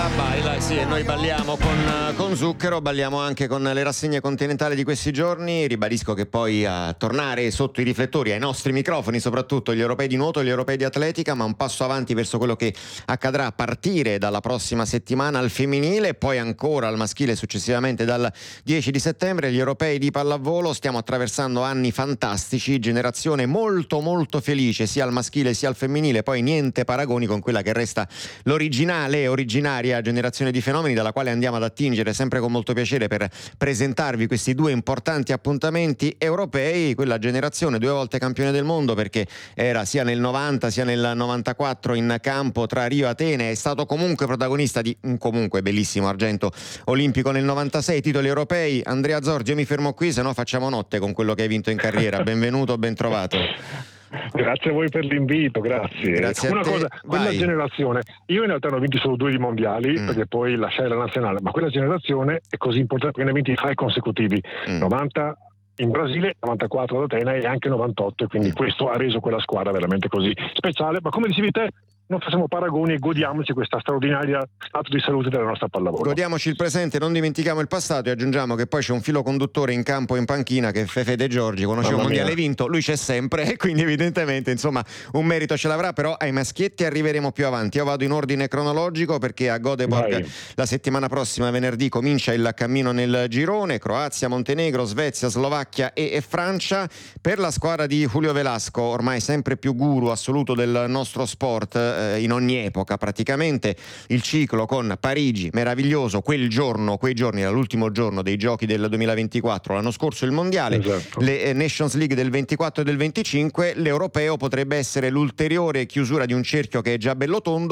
baila, sì, e noi balliamo con Zucchero, balliamo anche con le rassegne continentali di questi giorni. Ribadisco che poi a tornare sotto i riflettori, ai nostri microfoni, soprattutto gli europei di nuoto e gli europei di atletica, ma un passo avanti verso quello che accadrà a partire dalla prossima settimana al femminile e poi ancora al maschile successivamente dal 10 di settembre, gli europei di pallavolo. Stiamo attraversando anni fantastici, generazione molto molto felice sia al maschile sia al femminile, poi niente paragoni con quella che resta l'originale e originaria generazione di fenomeni dalla quale andiamo ad attingere sempre con molto piacere per presentarvi questi due importanti appuntamenti europei. Quella generazione 2 volte campione del mondo, perché era sia nel 90 sia nel 94 in campo tra Rio e Atene, è stato comunque protagonista di un comunque bellissimo argento olimpico nel 96, titoli europei. Andrea Zorzi, io mi fermo qui, se no facciamo notte con quello che hai vinto in carriera. Benvenuto, ben trovato. Grazie a voi per l'invito, grazie. Una cosa, quella generazione, io in realtà ne ho vinti solo 2 di mondiali, perché poi lasciai la nazionale, ma quella generazione è così importante perché ne ho vinti 3 consecutivi, 90 in Brasile, 94 ad Atene e anche 98, e quindi questo ha reso quella squadra veramente così speciale. Ma come dicevi te, non facciamo paragoni e godiamoci questa straordinaria stato di salute della nostra pallavolo. Godiamoci il presente, non dimentichiamo il passato e aggiungiamo che poi c'è un filo conduttore in campo e in panchina che è Fefe De Giorgi, conosce un mondiale vinto, lui c'è sempre e quindi evidentemente insomma un merito ce l'avrà, però ai maschietti arriveremo più avanti. Io vado in ordine cronologico perché a Göteborg la settimana prossima, venerdì, comincia il cammino nel girone: Croazia, Montenegro, Svezia, Slovacchia e Francia. Per la squadra di Julio Velasco, ormai sempre più guru assoluto del nostro sport, in ogni epoca praticamente, il ciclo con Parigi meraviglioso, quei giorni era l'ultimo giorno dei giochi del 2024, l'anno scorso il mondiale, le Nations League del 24 e del 25, l'europeo potrebbe essere l'ulteriore chiusura di un cerchio che è già bello tondo.